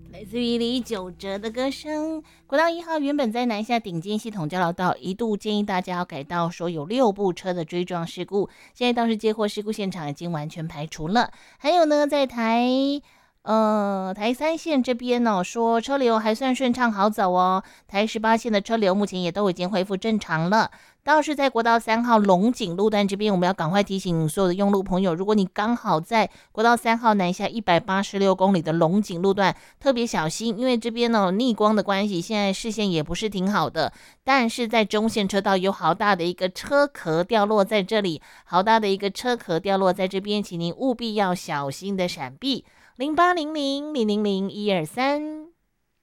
来自于李玖哲的歌声。国道1号原本在南下顶尖系统交流道，一度建议大家要改道，说有6部车的追撞事故，现在倒是接获事故现场已经完全排除了。还有呢，在台3线这边呢、说车流还算顺畅好走哦。台18线的车流目前也都已经恢复正常了。倒是在国道3号龙井路段这边，我们要赶快提醒所有的用路朋友，如果你刚好在国道3号南下186公里的龙井路段，特别小心，因为这边呢逆光的关系，现在视线也不是挺好的。但是在中线车道有好大的一个车壳掉落在这里，好大的一个车壳掉落在这边，请您务必要小心的闪避。0800000123。